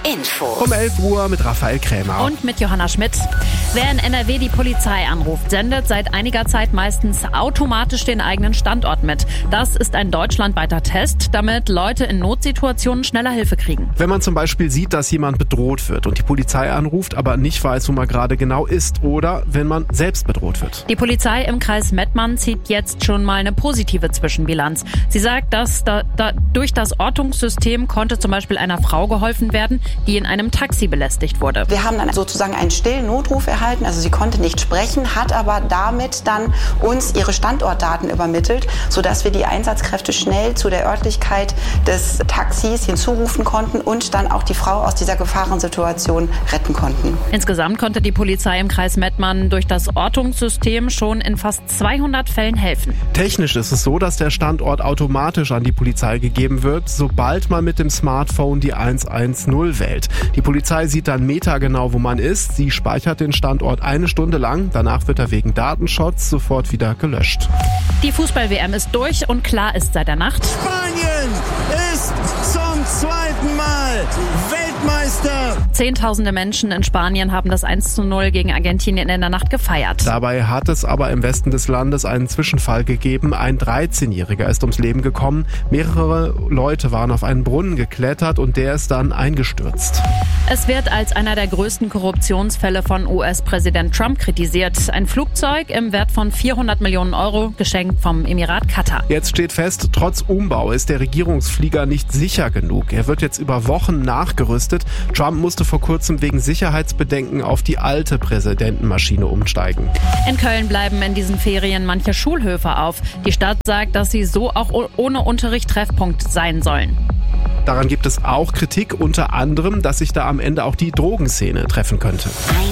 Info. Um 11 Uhr mit Raphael Krämer. Und mit Johanna Schmidt. Wer in NRW die Polizei anruft, sendet seit einiger Zeit meistens automatisch den eigenen Standort mit. Das ist ein deutschlandweiter Test, damit Leute in Notsituationen schneller Hilfe kriegen. Wenn man zum Beispiel sieht, dass jemand bedroht wird und die Polizei anruft, aber nicht weiß, wo man gerade genau ist, oder wenn man selbst bedroht wird. Die Polizei im Kreis Mettmann zieht jetzt schon mal eine positive Zwischenbilanz. Sie sagt, dass durch das Ortungssystem konnte zum Beispiel einer Frau geholfen werden, die in einem Taxi belästigt wurde. Wir haben dann sozusagen einen stillen Notruf erhalten, also sie konnte nicht sprechen, hat aber damit dann uns ihre Standortdaten übermittelt, sodass wir die Einsatzkräfte schnell zu der Örtlichkeit des Taxis hinzurufen konnten und dann auch die Frau aus dieser Gefahrensituation retten konnten. Insgesamt konnte die Polizei im Kreis Mettmann durch das Ortungssystem schon in fast 200 Fällen helfen. Technisch ist es so, dass der Standort automatisch an die Polizei gegeben wird, sobald man mit dem Smartphone die 110 wählt. Die Polizei sieht dann metergenau, wo man ist. Sie speichert den Standort 1 Stunde lang. Danach wird er wegen Datenschutz sofort wieder gelöscht. Die Fußball-WM ist durch und klar ist seit der Nacht: Spanien ist zum zweiten Mal Weltmeister. Zehntausende Menschen in Spanien haben das 1:0 gegen Argentinien in der Nacht gefeiert. Dabei hat es aber im Westen des Landes einen Zwischenfall gegeben. Ein 13-Jähriger ist ums Leben gekommen. Mehrere Leute waren auf einen Brunnen geklettert und der ist dann eingestürzt. Es wird als einer der größten Korruptionsfälle von US-Präsident Trump kritisiert. Ein Flugzeug im Wert von 400 Millionen Euro, geschenkt vom Emirat Katar. Jetzt steht fest, trotz Umbau ist der Regierungsflieger nicht sicher genug. Er wird jetzt über Wochen nachgerüstet. Trump musste vor kurzem wegen Sicherheitsbedenken auf die alte Präsidentenmaschine umsteigen. In Köln bleiben in diesen Ferien manche Schulhöfe auf. Die Stadt sagt, dass sie so auch ohne Unterricht Treffpunkt sein sollen. Daran gibt es auch Kritik, unter anderem, dass sich da am Ende auch die Drogenszene treffen könnte.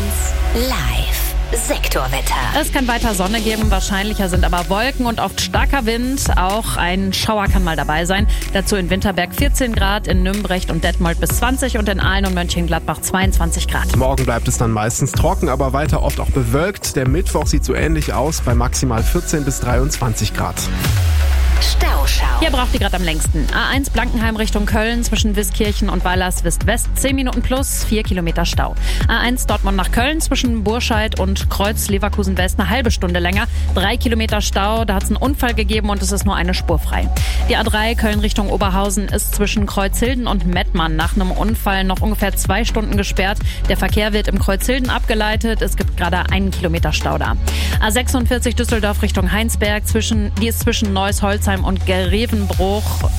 1 Live Sektorwetter. Es kann weiter Sonne geben, wahrscheinlicher sind aber Wolken und oft starker Wind. Auch ein Schauer kann mal dabei sein. Dazu in Winterberg 14 Grad, in Nümbrecht und Detmold bis 20 und in Aalen und Mönchengladbach 22 Grad. Morgen bleibt es dann meistens trocken, aber weiter oft auch bewölkt. Der Mittwoch sieht so ähnlich aus, bei maximal 14 bis 23 Grad. Stauschau. Hier braucht ihr gerade am längsten. A1 Blankenheim Richtung Köln zwischen Wiskirchen und Weilerswist-West 10 Minuten plus, 4 Kilometer Stau. A1 Dortmund nach Köln zwischen Burscheid und Kreuz Leverkusen-West eine halbe Stunde länger, 3 Kilometer Stau. Da hat es einen Unfall gegeben und es ist nur eine Spur frei. Die A3 Köln Richtung Oberhausen ist zwischen Kreuzhilden und Mettmann nach einem Unfall noch ungefähr 2 Stunden gesperrt. Der Verkehr wird im Kreuzhilden abgeleitet. Es gibt gerade 1 Kilometer Stau da. A46 Düsseldorf Richtung Heinsberg, die ist zwischen Neuss-Holzheim und Grevenbruch.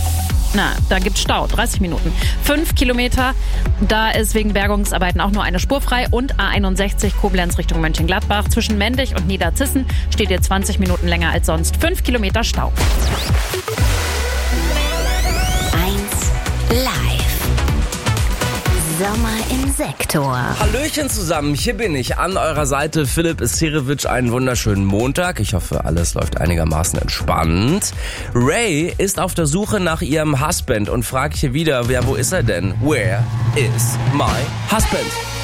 Da gibt's Stau, 30 Minuten. 5 Kilometer, da ist wegen Bergungsarbeiten auch nur eine Spur frei. Und A61 Koblenz Richtung Mönchengladbach zwischen Mendig und Niederzissen steht ihr 20 Minuten länger als sonst. 5 Kilometer Stau. 1 Live Sommer im Sektor. Hallöchen zusammen, hier bin ich an eurer Seite. Philipp Isirewitsch, einen wunderschönen Montag. Ich hoffe, alles läuft einigermaßen entspannt. Ray ist auf der Suche nach ihrem Husband und fragt hier wieder, wo ist er denn? Where is my husband?